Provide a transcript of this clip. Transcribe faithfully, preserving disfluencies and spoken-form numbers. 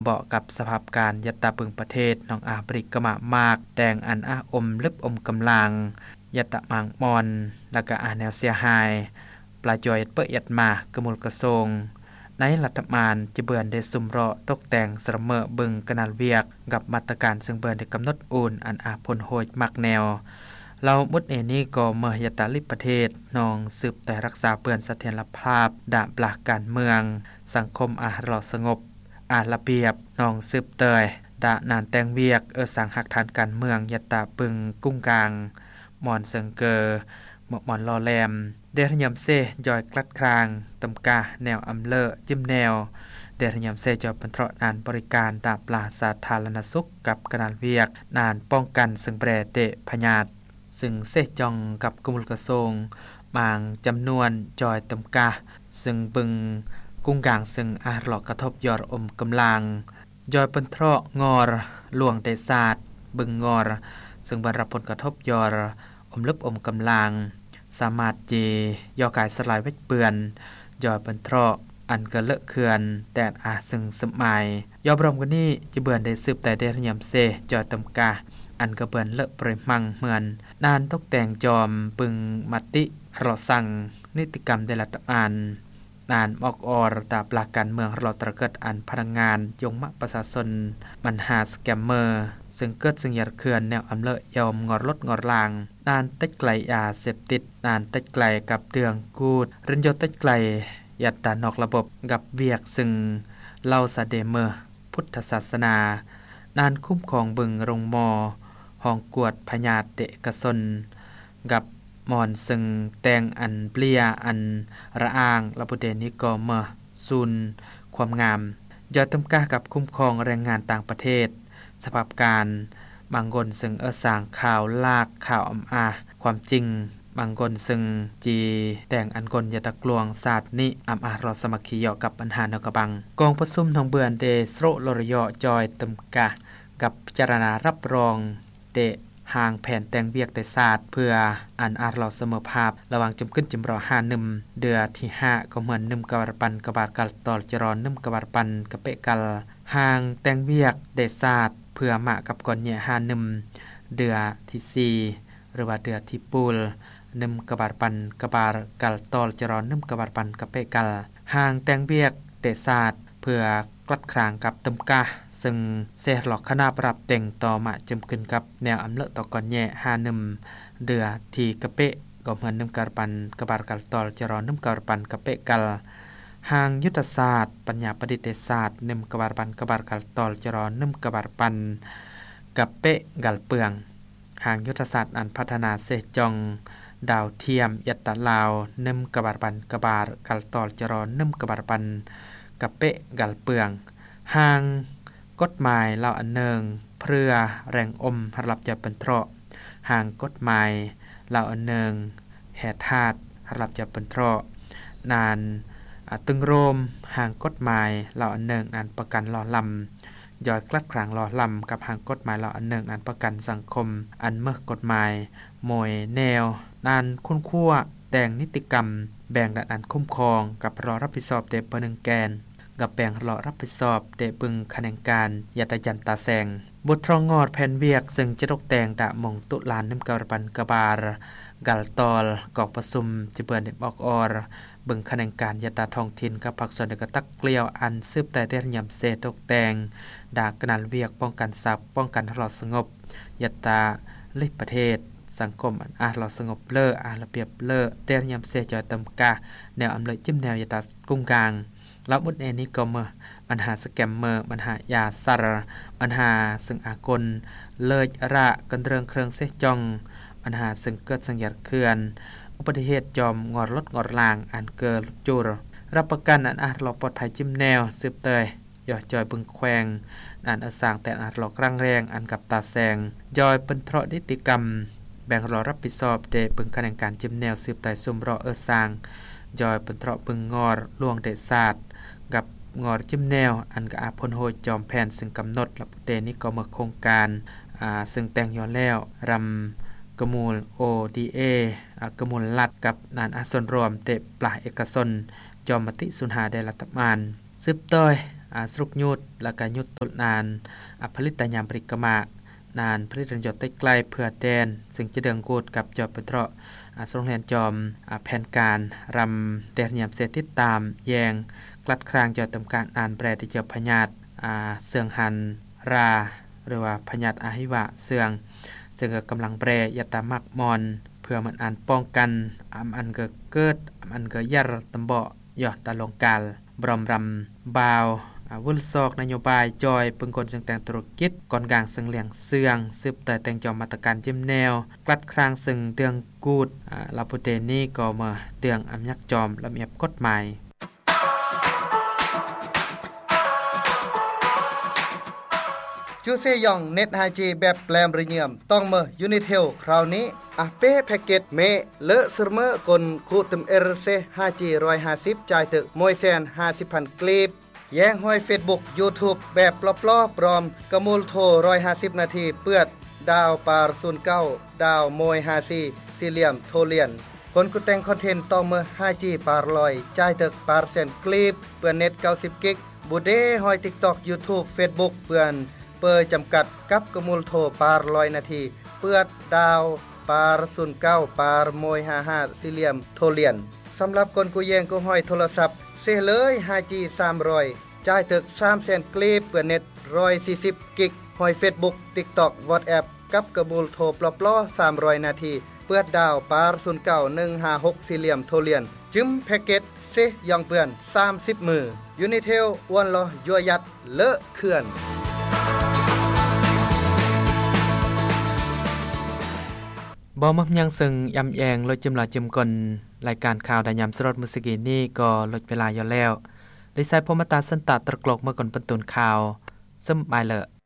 เบาะกับสภาพการยัตตาปึงประเทศน้องอาบริกมะมากแต่งอันอาอมลึบอมกำลังยัตตะมางมอนแล้วก็อาแนวเสียหายปลาจอยเปิดยัดมากระมุลกระทรงในรัฐบาลจะเบือนได้สุมเราะตกแต่งเสมอบึงกนาลเวียกกับมาตรการซึ่งเบือนได้กำหนดอูนอันอาพลโหยมักแนวเรามุดเอนี้ก็เมื่อยตาลิประเทศนองสืบแต่รักษาเปือนเสถียรภาพดาบหลักการเมืองสังคมอาหลอสงบอาระเบียบนองสืบเตยดะนานแตงเวียกเออสังหักฐานการเมืองยตาปึงกุ้งกลางมอนเซิงเกอหมอกมอนลอแลมเดรยมเซยอยกลัดครางตำกาแนวอำเลอจิ้มแนวเดรยมเซจอเป็นเทราะนานบริการดาปลาสาธารณสุขกับกนาลเวียกนานป้องกันซึ่งแปรเตะพญาตซึ่งเซจองกับกมุลกระทรงบางจำนวนจอยตำกาซึ่งบึงกุ้งกลางซึ่งอาหลอกกระทบยอดอมกำลังยอยเป็นเทราะงอรหลวงเดศาสตร์บึงงอรซึ่งบรรรับผลกระทบยอดอมลึบอมกำลังสามารถจียอกายสลายเวทเปือนยอยเป็นเทราะอันกระเลอะเขื่อนแต่อาซึ่งสมัยยอบรมกันนี้จะเบือนได้สืบแต่เดรยมเซจอยตำกาอันกระเบือนเลอะปริมังเหมือนนานตกแต่งจอมปึงมัตติรอสั่งนิติกรรมเดลัตอานนานออกออรตาปลาการเมืองรอตระเกิดอันพนักงานยงมะประชาชนมันหาสแกมเมอร์ซึ่งเกิดซึ่งยัดเขื่อนแนวอำเลอะยอมงอรลดงอรลางนานเต็ดไกลยาเสพติดนานเต็ดไกลกับเตืองกูดเรนโยเต็ดไกลยัดตานอกระบบกับเวียกซึ่งเล่าสะเดเมอร์พุทธศาสนานานคุ้มของบึงรงมอห้องกวดพญาเตะกะสนกับมอนซึ่งแตงอันเปลียอันระอางระบุเดนิกอเมอซุนความงามยอดตำกากับคุ้มครองแรงงานต่างประเทศสภาพการบางคนซึ่งเออสร้างข่าวลากข่าวอำอาความจริงบางคนซึ่งจีแต่งอันกลยตะกลวงศาสตร์นิอำอารอสมัคคียอกับปัญหานกบังกองประสุมทองเบือนเดสโรลรยอจอยตำกากับพิจารณารับรองเตะห่างแผ่นแต่งเวียกได้ศาสตร์เพื่ออันอาจเราเสมอภาพระหว่างจำขึ้นจำรอห้านึมเดือที่ห้าก็เหมือนนึมกบารปันกบาดกัลตอลจรอนนึมกบารปันกะเปะกัลห่างแต่งเวียกได้ศาสตร์เพื่อมากับก่อนแย่ห้านึมเดือที่สี่หรือว่าเดือที่ปูลนึมกบารปันกบาดกัลตอลจรอนนึมกบารปันกะเปะกัลห่างแต่งเวียกได้ศาสตร์เพื่อกลัดครางกับตำกาซึ่งเสหลอกคณะปรับแต่งต่อมาจำขึ้นกับแนวอำเลอะต่อก่อนแย่ห้านึมเดือที่กะเปะก็เหมือนนึมกบารปันกบาดกัลตอลจรอนนึมกบารปันกะเปะกัลห่างยุทธศาสตร์ปัญญาประดิษฐศาสตร์นึมกบารปันกบาดกัลตอลจรอนนึมกบารปันกะเปะกัลเปืองห่างยุทธศาสตร์อันพัฒนาเสจองดาวเทียมยัตตะลาวนึมกบารปันกบาดกัลตอลจรอนนึมกบารปันกะเปะกัลเปืองห่างกฎหมายเหล่าอันเนิงเพื่อแรงอมรับจะเป็นเทราะห่างกฎหมายเหล่าอันเนิงแห่ธาตุรับจะเป็นเทราะนานตึงโรมห่างกฎหมายเหล่าอันเนิงอันประกันรอลำยอยกลัดครางรอลำกับห่างกฎหมายเหล่าอันเนิงอันประกันสังคมอันเมื่อกฎหมายโมยแนวนานคุ้นคั่วแต่งนิติกรรมแบ่งดันอันคุ้มครองกับรอรับผิดชอบเตปนึงแกนกับแบ่งรอรับผิดชอบเตปึงคะแนนการยาตยันตาแสงบุตรองอดแผ่นเวียกซึ่งจะตกแต่งดะมงตุลานน้ำกระปันกบาลกัลตอลกอกประสุมจิเบือนเด็บออกออรบึงคะแนนการยาตาทองถิ่นกับผักส่วนเดกตักเกลียวอันซืบแต่เตรยำเศษตกแต่งดากกนาลเวียกป้องกันทรัพย์ป้องกันรอสงบยาตาลิประเทศสังคมอันอาจรอสงบเล่ออาระเบียบเล่อเตรยำเศษจอยตำกาแนวอำเลยจิ้มแนวยาตากุ้งกลางแล้วมุดเอนี้ก็เมื่อปัญหาสแกมเมอร์ปัญหายาซาร์ปัญหาซึ่งอากลเลิศระกันเรื่องเครื่องเสจองปัญหาซึ่งเกิดสังยัดเขื่อนอุบัติเหตุจอมงอรถงอรลางอันเกิดจูรรับประกันอันอาจหลอกปลอดภัยจิ้มแนวสืบเตยย่อจอยบึงแควงอันอาสางแต่อาจหลอกร่างแรงอันกับตาแสงจอยเป็นเทราะนิติกรรมแบ่งรอรับผิดชอบเดบึงคะแนนการจิ้มแนวสืบเตยซุ่มรอเออสางจอยเป็นเทราะบึงงอรลวงเดศาสตร์กับงอจิ้มแนวอันกะอาพลโหยจอมแผ่นซึ่งกำหนดระบุเตนี้ก็มาโครงการอ่าซึ่งแต่งย้อนแล้วรำกมูล โอ ดี เอ อ่ากมูลรัฐกับนานอาส่วนรวมเตะปลาเอกชนจอมมติสุนหาได้รัฐบาลสืบต่อยอ่าสรุกยุดแล้วก็ยุดตุนานอ่าผลิตยามปริกมะนานผลิตยอดใต้ไกลเพื่อแทนซึ่งจะเดืองกูดกับจอบปะเทาะอ่าสรงเรียนจอมอ่าแผนการรำแต่ยามเสติดตามแยงกลัดครางจอตำการอ่านแปรที่เจอพญาตอ่าเสื่องหันราหรือว่าพญาตอาหิวะเสื่องซึ่งก็กำลังแปรยตามักมอนเพื่อมันอ่านป้องกันอำอันเกิดเกิดอำอันเกิดยัรตำเบาะยอดตาลงกาลบรอมรำบาววุ้นซอกนโยบายจอยปึงคนจึงแต่งธุรกิจก่อนกลางซึ่งเลี้ยงเสื่องสืบแต่แต่งจอมมาตรการจิ้มแนวกลัดครางซึ่งเตืองกูดลาพุเตนี่ก็มาเตืองอำยักจอมระเบียบกฎหมายจูเซยองเน็ต ไฮ จี แบบแปลมริเนียมต้องเมอยูนิเทลคราวนี้อะเป้แพ็กเกจเมเลอะซึเมอกนคูตึม เอ อาร์ ซี ไฮ จี หนึ่งร้อยห้าสิบจ่ายตึกมวยแสนห้าสิบพันกลีบแย้งห้อย Facebook YouTube แบบปลอๆปลอมกะมูลโทรหนึ่งร้อยห้าสิบนาทีเปื้อดดาวปาร์ศูนย์เก้าดาวมวยห้าสิบสี่เหลี่ยมโทเลียนคนกูแต่งคอนเทนต์ต้องเมอ ไฮ จี ปาร์ลอยจ่ายตึกปาร์เซนกลีบเปื้อนเน็ตเก้าสิบกิกบุเดห้อย TikTok YouTube Facebook เปื้อนเปิดจำกัดกับกมูลโทรปาร์ร้อยนาทีเปื้อดดาวปาร์ศูนย์เก้าปาร์มวยห้าสิบห้าสี่เหลี่ยมโทเลียนสำหรับคนกูแยงกูห้อยโทรศัพท์เสียเลย ไฮ จี สามร้อยจ่ายตึกสามแสนกลีบเปื้อนเน็ตหนึ่งร้อยสี่สิบกิกห้อย Facebook TikTok WhatsApp กับกมูลโทรปลอๆสามร้อยนาทีเปื้อดดาวปาร์ศูนย์เก้า หนึ่งห้าหกสี่เหลี่ยมโทเลียนจึมแพ็กเกจเซยองเปื้อนสามสิบมือยูนิเทลอ้วนลอยัวยัดเลอะเขื่อนบ่มักยังซึ่งยำแยงลดจำลาจำกลรายการข่าวดายามสรดมุสกีนี่ก็ลดเวลาอยู่แล้วได้ใช้พมตาสันตะตะกลกเมื่อก่อนเป็นตุนข่าวซึมบายเล